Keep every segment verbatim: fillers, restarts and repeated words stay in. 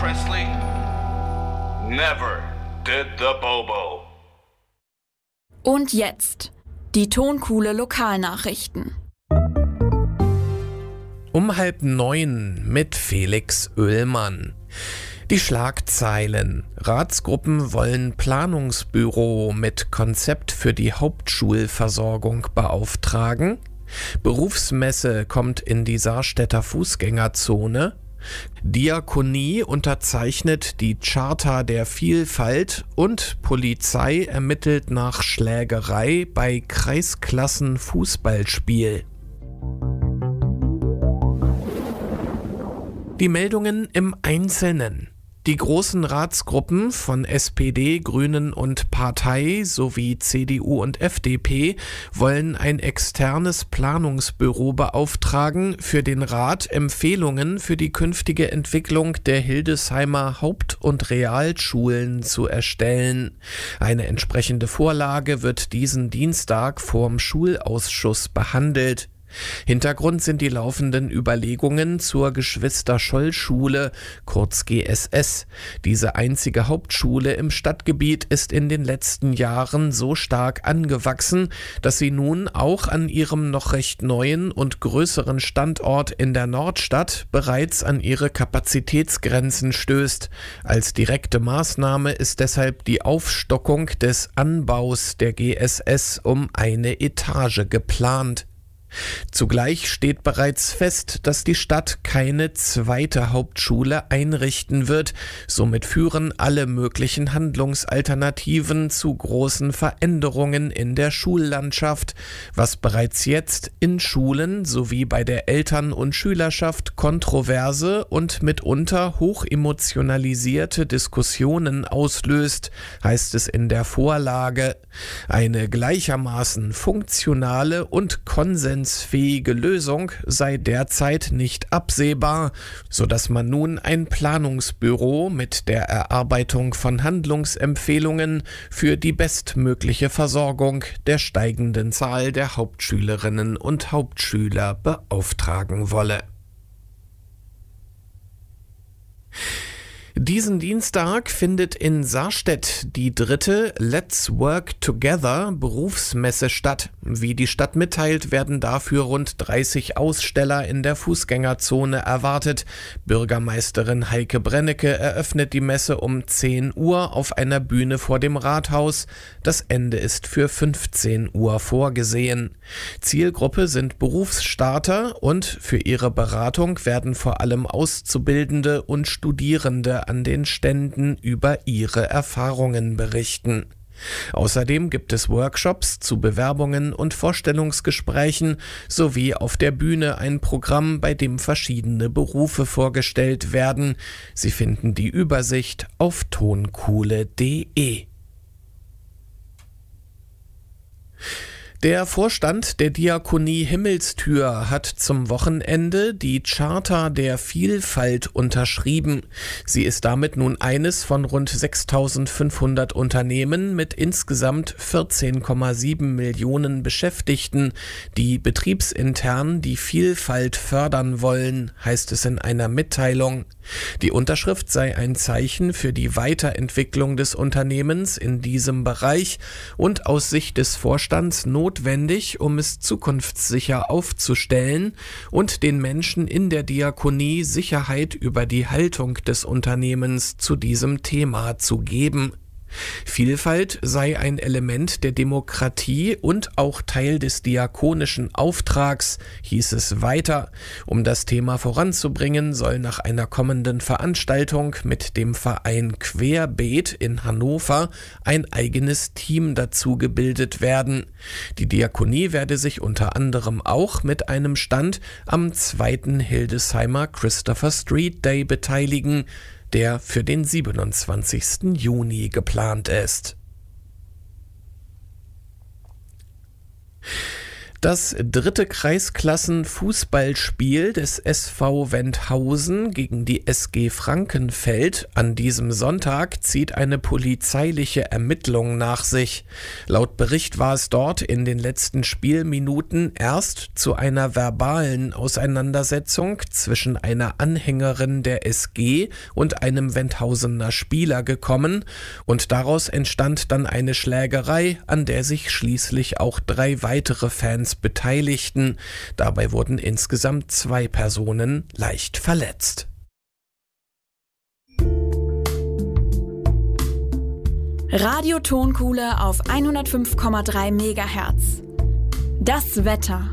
Presley never did the Bobo. Und jetzt die Tonkuhle Lokalnachrichten. Um halb neun mit Felix Oehlmann. Die Schlagzeilen. Ratsgruppen wollen Planungsbüro mit Konzept für die Hauptschulversorgung beauftragen. Berufsmesse kommt in die Saarstädter Fußgängerzone. Diakonie unterzeichnet die Charta der Vielfalt und Polizei ermittelt nach Schlägerei bei Kreisklassen-Fußballspiel. Die Meldungen im Einzelnen. Die großen Ratsgruppen von S P D, Grünen und Partei sowie C D U und F D P wollen ein externes Planungsbüro beauftragen, für den Rat Empfehlungen für die künftige Entwicklung der Hildesheimer Haupt- und Realschulen zu erstellen. Eine entsprechende Vorlage wird diesen Dienstag vorm Schulausschuss behandelt. Hintergrund sind die laufenden Überlegungen zur Geschwister-Scholl-Schule, kurz G S S. Diese einzige Hauptschule im Stadtgebiet ist in den letzten Jahren so stark angewachsen, dass sie nun auch an ihrem noch recht neuen und größeren Standort in der Nordstadt bereits an ihre Kapazitätsgrenzen stößt. Als direkte Maßnahme ist deshalb die Aufstockung des Anbaus der G S S um eine Etage geplant. Zugleich steht bereits fest, dass die Stadt keine zweite Hauptschule einrichten wird. Somit führen alle möglichen Handlungsalternativen zu großen Veränderungen in der Schullandschaft, was bereits jetzt in Schulen sowie bei der Eltern- und Schülerschaft kontroverse und mitunter hochemotionalisierte Diskussionen auslöst, heißt es in der Vorlage. Eine gleichermaßen funktionale und konsensfähige Lösung sei derzeit nicht absehbar, sodass man nun ein Planungsbüro mit der Erarbeitung von Handlungsempfehlungen für die bestmögliche Versorgung der steigenden Zahl der Hauptschülerinnen und Hauptschüler beauftragen wolle. Diesen Dienstag findet in Saarstedt die dritte Let's Work Together Berufsmesse statt. Wie die Stadt mitteilt, werden dafür rund dreißig Aussteller in der Fußgängerzone erwartet. Bürgermeisterin Heike Brennecke eröffnet die Messe um zehn Uhr auf einer Bühne vor dem Rathaus. Das Ende ist für fünfzehn Uhr vorgesehen. Zielgruppe sind Berufsstarter und für ihre Beratung werden vor allem Auszubildende und Studierende an den Ständen über ihre Erfahrungen berichten. Außerdem gibt es Workshops zu Bewerbungen und Vorstellungsgesprächen sowie auf der Bühne ein Programm, bei dem verschiedene Berufe vorgestellt werden. Sie finden die Übersicht auf tonkuhle punkt de. Der Vorstand der Diakonie Himmelstür hat zum Wochenende die Charta der Vielfalt unterschrieben. Sie ist damit nun eines von rund sechstausendfünfhundert Unternehmen mit insgesamt vierzehn Komma sieben Millionen Beschäftigten, die betriebsintern die Vielfalt fördern wollen, heißt es in einer Mitteilung. Die Unterschrift sei ein Zeichen für die Weiterentwicklung des Unternehmens in diesem Bereich und aus Sicht des Vorstands notwendig, um es zukunftssicher aufzustellen und den Menschen in der Diakonie Sicherheit über die Haltung des Unternehmens zu diesem Thema zu geben. Vielfalt sei ein Element der Demokratie und auch Teil des diakonischen Auftrags, hieß es weiter. Um das Thema voranzubringen, soll nach einer kommenden Veranstaltung mit dem Verein Querbeet in Hannover ein eigenes Team dazu gebildet werden. Die Diakonie werde sich unter anderem auch mit einem Stand am zweiten Hildesheimer Christopher Street Day beteiligen, der für den siebenundzwanzigsten Juni geplant ist. Das dritte Kreisklassen-Fußballspiel des S V Wendhausen gegen die S G Frankenfeld an diesem Sonntag zieht eine polizeiliche Ermittlung nach sich. Laut Bericht war es dort in den letzten Spielminuten erst zu einer verbalen Auseinandersetzung zwischen einer Anhängerin der S G und einem Wendhausener Spieler gekommen und daraus entstand dann eine Schlägerei, an der sich schließlich auch drei weitere Fans beteiligten. Dabei wurden insgesamt zwei Personen leicht verletzt. Radio Tonkuhle auf hundertfünf Komma drei Megahertz. Das Wetter.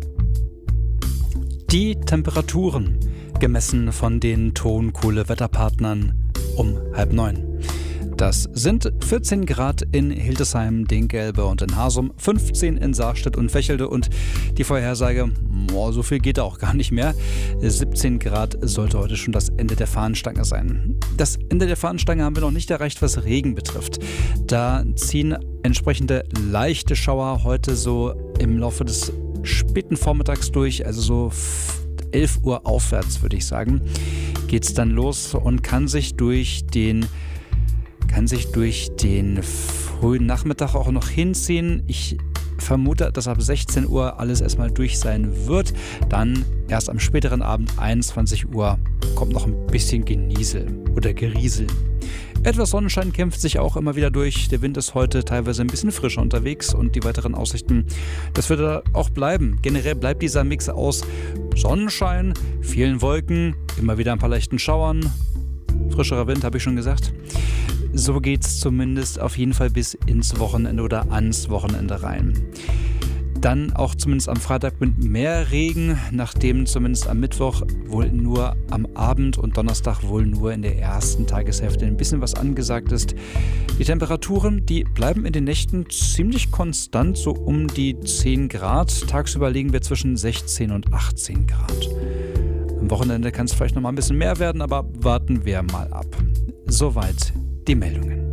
Die Temperaturen, gemessen von den Tonkuhle-Wetterpartnern um halb neun. Das sind vierzehn Grad in Hildesheim, Dinkgelbe und in Hasum, fünfzehn in Sarstedt und Vechelde und die Vorhersage, boah, so viel geht da auch gar nicht mehr. siebzehn Grad sollte heute schon das Ende der Fahnenstange sein. Das Ende der Fahnenstange haben wir noch nicht erreicht, was Regen betrifft. Da ziehen entsprechende leichte Schauer heute so im Laufe des späten Vormittags durch, also so elf Uhr aufwärts, würde ich sagen, geht's dann los und kann sich durch den kann sich durch den frühen Nachmittag auch noch hinziehen. Ich vermute, dass ab sechzehn Uhr alles erstmal durch sein wird. Dann erst am späteren Abend, einundzwanzig Uhr, kommt noch ein bisschen Geniesel oder Geriesel. Etwas Sonnenschein kämpft sich auch immer wieder durch. Der Wind ist heute teilweise ein bisschen frischer unterwegs und die weiteren Aussichten, das wird da auch bleiben. Generell bleibt dieser Mix aus Sonnenschein, vielen Wolken, immer wieder ein paar leichten Schauern, frischerer Wind, habe ich schon gesagt. So geht es zumindest auf jeden Fall bis ins Wochenende oder ans Wochenende rein. Dann auch zumindest am Freitag mit mehr Regen, nachdem zumindest am Mittwoch wohl nur am Abend und Donnerstag wohl nur in der ersten Tageshälfte ein bisschen was angesagt ist. Die Temperaturen, die bleiben in den Nächten ziemlich konstant, so um die zehn Grad. Tagsüber liegen wir zwischen sechzehn und achtzehn Grad. Am Wochenende kann es vielleicht noch mal ein bisschen mehr werden, aber warten wir mal ab. Soweit die Meldungen.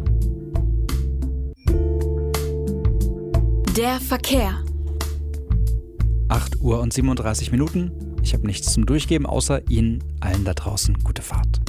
Der Verkehr. acht Uhr und siebenunddreißig Minuten. Ich habe nichts zum Durchgeben, außer Ihnen allen da draußen gute Fahrt.